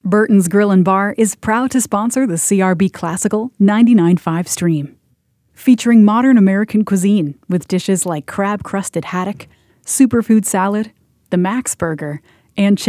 Burton's Grill and Bar is proud to sponsor the CRB Classical 99.5 stream. Featuring modern American cuisine with dishes like crab-crusted haddock, superfood salad, the Max Burger, and